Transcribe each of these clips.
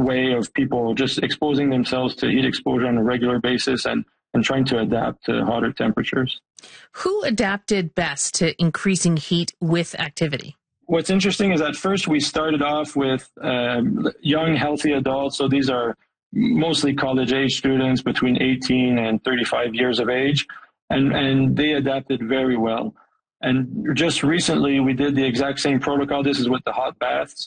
way of people just exposing themselves to heat exposure on a regular basis and trying to adapt to hotter temperatures. Who adapted best to increasing heat with activity? What's interesting is at first we started off with young, healthy adults. So these are mostly college-age students between 18 and 35 years of age, and they adapted very well. And just recently, we did the exact same protocol. This is with the hot baths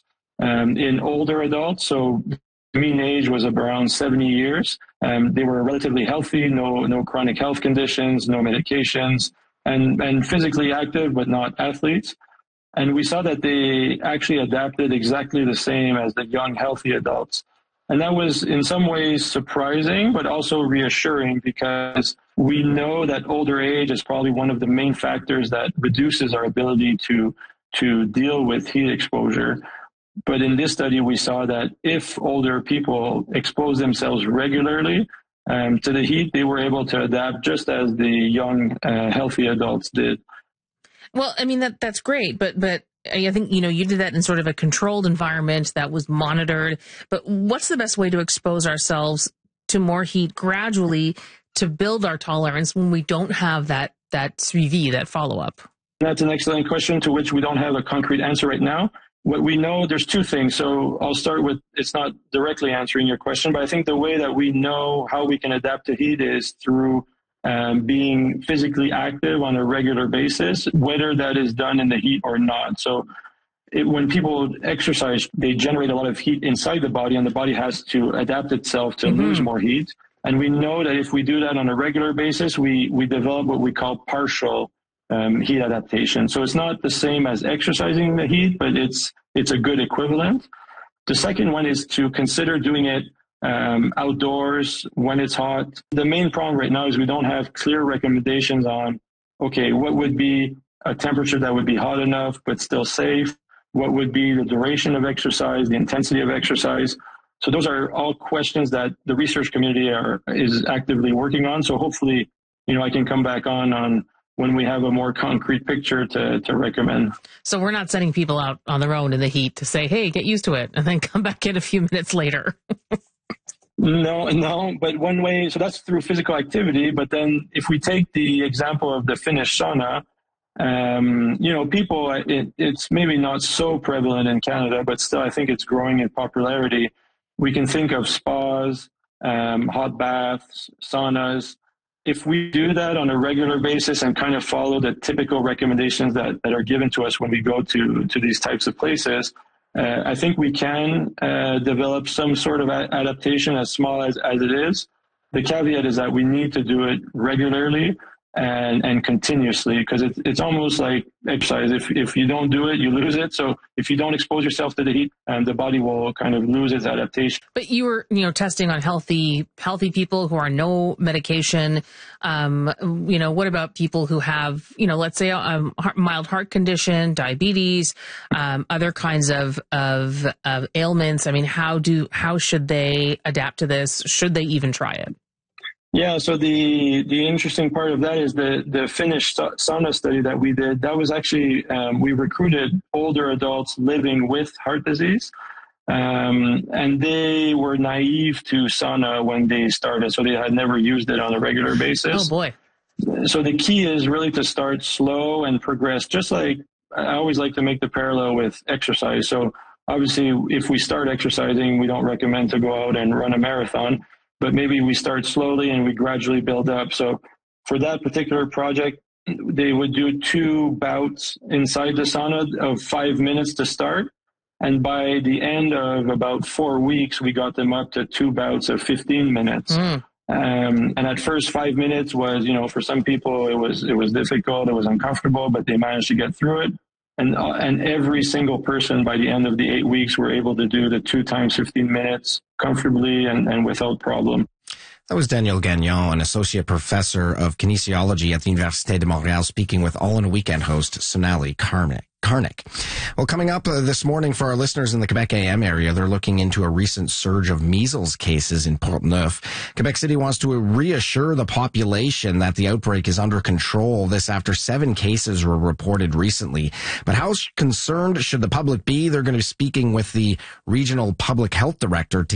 in older adults. So mean age was around 70 years. They were relatively healthy, no chronic health conditions, no medications, and physically active, but not athletes. And we saw that they actually adapted exactly the same as the young, healthy adults. And that was in some ways surprising, but also reassuring, because we know that older age is probably one of the main factors that reduces our ability to deal with heat exposure. But in this study, we saw that if older people expose themselves regularly to the heat, they were able to adapt just as the young, healthy adults did. Well, I mean, that's great, but I think, you did that in sort of a controlled environment that was monitored. But what's the best way to expose ourselves to more heat gradually to build our tolerance when we don't have that suivi, that follow-up? That's an excellent question to which we don't have a concrete answer right now. What we know, there's two things. So I'll start with, it's not directly answering your question, but I think the way that we know how we can adapt to heat is through being physically active on a regular basis, whether that is done in the heat or not. So when people exercise, they generate a lot of heat inside the body, and the body has to adapt itself to lose more heat. And we know that if we do that on a regular basis, we develop what we call partial heat adaptation. So it's not the same as exercising in the heat, but it's a good equivalent. The second one is to consider doing it outdoors when it's hot. The main problem right now is we don't have clear recommendations on, okay, what would be a temperature that would be hot enough but still safe? What would be the duration of exercise, the intensity of exercise? So those are all questions that the research community is actively working on. So hopefully, I can come back on when we have a more concrete picture to recommend. So we're not sending people out on their own in the heat to say, hey, get used to it, and then come back in a few minutes later. No, but one way, so that's through physical activity. But then if we take the example of the Finnish sauna, people, it's maybe not so prevalent in Canada, but still I think it's growing in popularity. We can think of spas, hot baths, saunas. If we do that on a regular basis and kind of follow the typical recommendations that are given to us when we go to these types of places, I think we can develop some sort of adaptation, as small as it is. The caveat is that we need to do it regularly and continuously, because it's almost like exercise. If you don't do it, you lose it. So if you don't expose yourself to the heat, the body will kind of lose its adaptation. But you were, testing on healthy people who are no medication. What about people who have, let's say mild heart condition, diabetes, other kinds of ailments? I mean, how should they adapt to this? Should they even try it? Yeah, so the interesting part of that is the Finnish sauna study that we did. That was actually, we recruited older adults living with heart disease, and they were naive to sauna when they started, so they had never used it on a regular basis. Oh, boy. So the key is really to start slow and progress, just like I always like to make the parallel with exercise. So obviously, if we start exercising, we don't recommend to go out and run a marathon, but maybe we start slowly and we gradually build up. So for that particular project, they would do 2 bouts inside the sauna of 5 minutes to start. And by the end of about 4 weeks, we got them up to 2 bouts of 15 minutes. And at first 5 minutes was, for some people, it was difficult, it was uncomfortable, but they managed to get through it. And every single person by the end of the 8 weeks were able to do the 2 times 15 minutes comfortably and without problem. That was Daniel Gagnon, an associate professor of kinesiology at the Université de Montréal, speaking with All in a Weekend host Sonali Karnik. Well, coming up this morning for our listeners in the Quebec AM area, they're looking into a recent surge of measles cases in Portneuf. Quebec City wants to reassure the population that the outbreak is under control. This after 7 cases were reported recently. But how concerned should the public be? They're going to be speaking with the regional public health director to